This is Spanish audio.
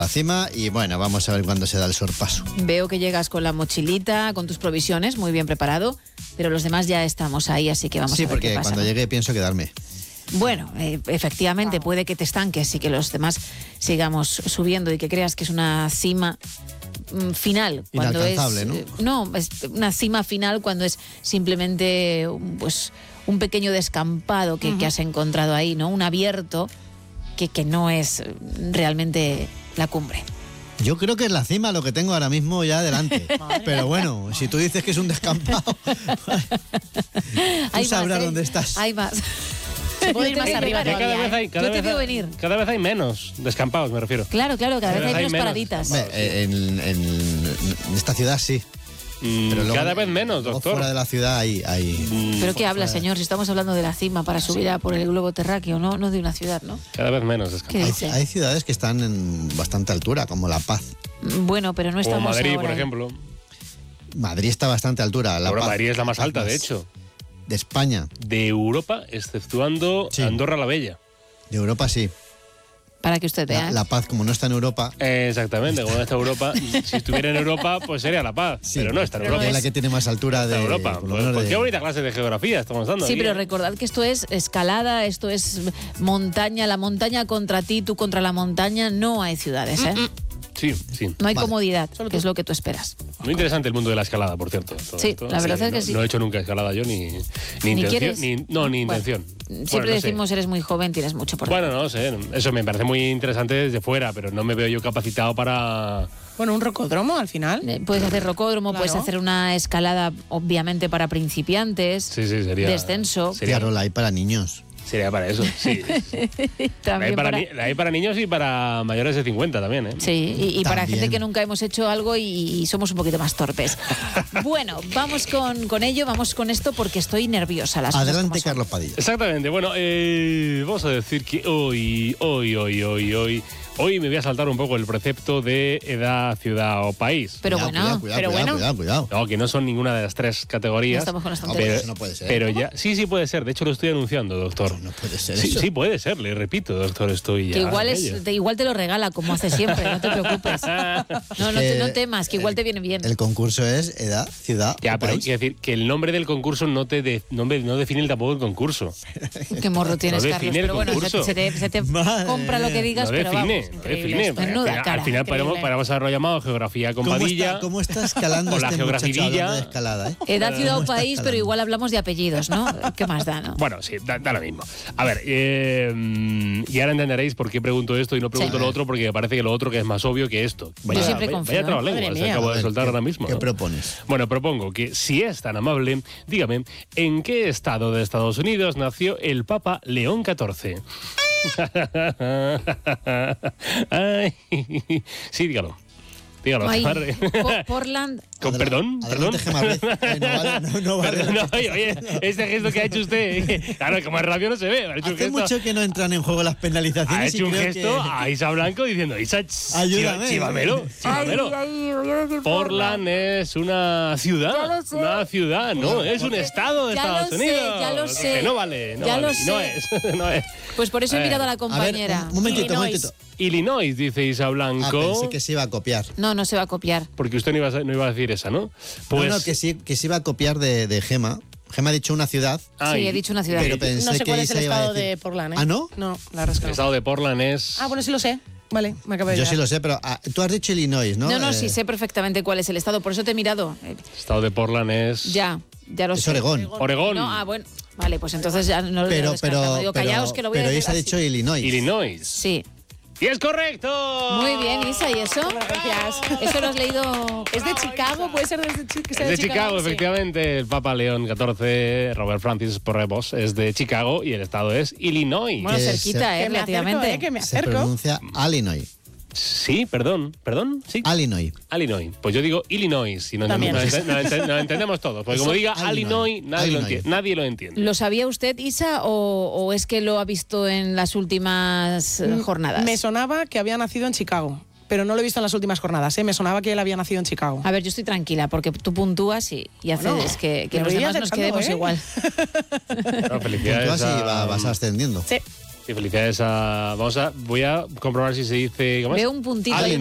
la cima y bueno, vamos a ver cuándo se da el sorpaso. Veo que llegas con la mochilita, con tus provisiones, muy bien preparado, pero los demás ya estamos ahí, así que vamos a ver qué pasa. Sí, porque cuando llegue pienso quedarme. Bueno, efectivamente puede que te estanques y que los demás sigamos subiendo y que creas que es una cima final. Cuando inalcanzable, es, ¿no? Es una cima final cuando es simplemente pues un pequeño descampado que has encontrado ahí, ¿no? Un abierto que no es realmente la cumbre. Yo creo que es la cima lo que tengo ahora mismo ya delante. Pero bueno, si tú dices que es un descampado, tú sabrás dónde estás. Hay más. Se puede ir más arriba todavía. Yo te veo venir. Cada vez hay menos descampados, me refiero. Claro, cada vez hay menos paraditas. En esta ciudad sí. Pero luego, cada vez menos, doctor. Fuera de la ciudad hay ¿Pero qué habla, señor? Si estamos hablando de la cima para subir a por el globo terráqueo, no de una ciudad, ¿no? Cada vez menos descampados. Hay ciudades que están en bastante altura, como La Paz. Bueno, pero no estamos o Madrid, ahora, por ejemplo. Madrid está a bastante altura. Madrid es la más alta, de hecho. De España. De Europa, exceptuando Andorra la Bella. De Europa sí. Para que usted vea. La Paz, como no está en Europa. Exactamente, como no está en Europa. Si estuviera en Europa, pues sería La Paz. Sí, pero no está en Europa. Es la que tiene más altura de Europa. Pues qué bonita clase de geografía estamos dando. Sí, aquí, pero recordad que esto es escalada, esto es montaña, la montaña contra ti, tú contra la montaña. No hay ciudades, ¿eh? Sí. No hay comodidad, que es lo que tú esperas. Muy interesante el mundo de la escalada, por cierto. Sí, la verdad es que sí. No he hecho nunca escalada yo, ni intención. Ni intención. Siempre decimos, eres muy joven, tienes mucho por delante. Bueno, no sé, eso me parece muy interesante desde fuera, pero no me veo yo capacitado para... Bueno, un rocódromo al final. Puedes hacer rocódromo, puedes hacer una escalada, obviamente, para principiantes. Sí, sería... Descenso. Claro, la hay para niños. Sería para eso, sí. La hay para niños y para mayores de 50 también, ¿eh? Sí, y para gente que nunca hemos hecho algo y somos un poquito más torpes. Bueno, vamos con ello, vamos con esto porque estoy nerviosa. Adelante, Carlos Padilla. Exactamente, bueno, vamos a decir que hoy me voy a saltar un poco el precepto de edad, ciudad o país. Pero Cuidado. No, que no son ninguna de las tres categorías. No estamos con las tonterías. Eso no puede ser. Pero ya, sí puede ser. De hecho, lo estoy anunciando, doctor. No puede ser eso. Sí puede ser, le repito, doctor, estoy ya. Que igual te lo regala, como hace siempre, no te preocupes. No temas, que igual te viene bien. El concurso es edad, ciudad o pero país. quiero decir que el nombre del concurso no define tampoco el concurso. Qué morro tienes, Carlos. Pero bueno, se te compra lo que digas, pero vamos. Al final podemos haberlo llamado Geografía con Padilla. ¿Cómo está escalando o la geografía de escalada? Edad, ciudad o país, pero igual hablamos de apellidos, ¿no? ¿Qué más da, no? Bueno, sí, da lo mismo. A ver, y ahora entenderéis por qué pregunto esto y no pregunto lo otro, porque me parece que lo otro que es más obvio que esto. Yo siempre confío. Vaya trabalenguas, se acabo de soltar ahora mismo. ¿Qué propones? Bueno, propongo que, si es tan amable, dígame, ¿en qué estado de Estados Unidos nació el Papa León XIV? Ay, sí, dígalo. Portland. Perdón. No vale. Oye, este gesto que ha hecho usted, claro, como en radio no se ve. Hace mucho que no entran en juego las penalizaciones. Ha hecho un gesto a Isa Blanco diciendo, Isa, chivamelo. Portland es una ciudad. Una ciudad, no, es un estado de Estados Unidos. Ya lo sé. Que no vale. No es. Pues por eso he mirado a la compañera. Un momentito. Illinois, dice Isa Blanco. Pensé que se iba a copiar. No se va a copiar. Porque usted no iba a decir esa, ¿no? Pues... No, que se iba a copiar de Gema. Gema ha dicho una ciudad. Sí, he dicho una ciudad. Pero pensé no sé cuál es el estado de Portland, ¿eh? ¿Ah, no? No, la rascado. El estado de Portland es... bueno, sí lo sé. Vale, me acabo de Yo sí lo sé, pero tú has dicho Illinois, ¿no? No, sí sé perfectamente cuál es el estado, por eso te he mirado. El estado de Portland es... Ya lo sé. Es Oregón. No, bueno. Vale, pues entonces ya no lo digo. Callaos que lo voy a decir. Pero Isa ha dicho Illinois. Sí. ¡Y es correcto! Muy bien, Isa, ¿y eso? Gracias. ¿Eso lo has leído? ¿Es de Chicago? ¿Puede ser de Chicago, efectivamente. El Papa León XIV, Robert Francis Porrebos, es de Chicago y el estado es Illinois. Bueno, cerquita, relativamente. Que me acerco. Se pronuncia Illinois. Sí, perdón, sí. Illinois. Pues yo digo Illinois y no entendemos todos. Porque como diga Illinois, nadie lo entiende. ¿Lo sabía usted, Isa, o es que lo ha visto en las últimas jornadas? Me sonaba que había nacido en Chicago, pero no lo he visto en las últimas jornadas. Me sonaba que él había nacido en Chicago. A ver, yo estoy tranquila porque tú puntúas y haces que los demás nos quedemos igual. Felicidades. Vas ascendiendo. Sí. Y felicidades a... voy a comprobar si se dice... ¿cómo es? Veo un puntito ahí.